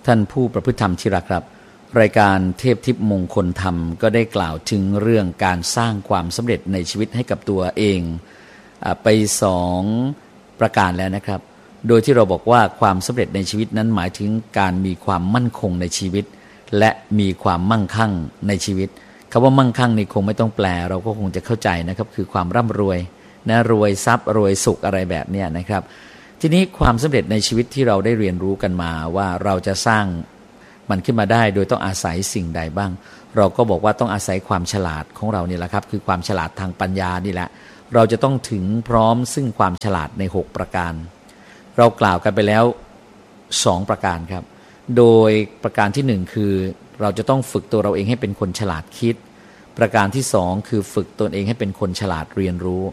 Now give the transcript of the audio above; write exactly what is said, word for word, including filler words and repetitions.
ท่านผู้ประพฤติธรรมที่รักครับรายการเทพทิพย์มงคลธรรมก็ได้กล่าวถึงเรื่องการสร้างความสำเร็จในชีวิตให้กับตัวเองไปสองประการแล้วนะครับโดยที่เราบอกว่าความสำเร็จในชีวิตนั้นหมายถึงการมีความมั่นคงในชีวิตและมีความมั่งคั่งในชีวิตคำว่ามั่งคั่งนี่คงไม่ต้องแปลเราก็คงจะเข้าใจนะครับคือความร่ำรวยนะรวยทรัพย์รวยสุขอะไรแบบนี้นะครับทีนี้ความสำเร็จในชีวิตที่เราได้เรียนรู้กันมาว่าเราจะสร้างมันขึ้นมาได้โดยต้องอาศัยสิ่งใดบ้างเราก็บอกว่าต้องอาศัยความฉลาดของเรานี่แหละครับคือความฉลาดทางปัญญานี่แหละเราจะต้องถึงพร้อมซึ่งความฉลาดในหกประการเรากล่าวกันไปแล้วสองประการครับโดยประการที่หนึ่งคือเราจะต้องฝึกตัวเราเองให้เป็นคนฉลาดคิดประการที่สองคือฝึกตนเองให้เป็นคนฉลาดเรียนรู้